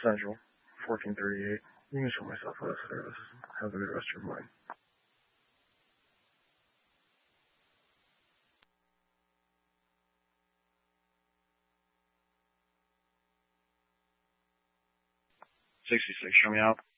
Central, 1438. You can show myself out of service. Have a good rest of your morning. '66, show me out.